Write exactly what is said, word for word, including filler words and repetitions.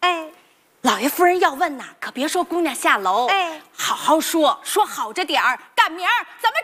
哎， 老爷夫人要问呐，可别说姑娘下楼， 哎， 好好说，说好着点儿，赶明儿咱们